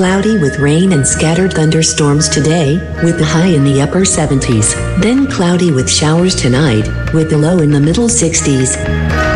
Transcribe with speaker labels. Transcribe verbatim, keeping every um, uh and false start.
Speaker 1: Cloudy with rain and scattered thunderstorms today, with the high in the upper seventies. Then cloudy with showers tonight, with the low in the middle sixties.